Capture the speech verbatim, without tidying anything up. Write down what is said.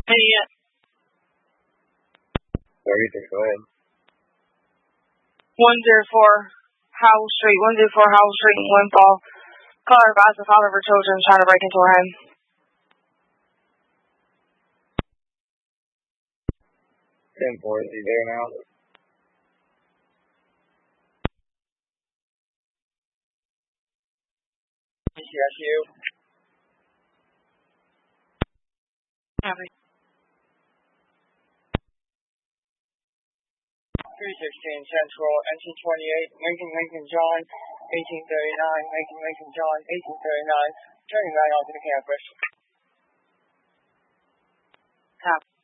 Idiot. thirty-three, go ahead. one zero four Howell Street, one zero four Howell Street in Windfall. Caller advised the father of her children trying to break into her home. ten four, is he there now? Yes, you. Copy. three sixteen Central, N C twenty-eight, Lincoln Lincoln John, eighteen thirty-nine, Lincoln Lincoln John, eighteen thirty-nine, turning right onto the campus. Copy.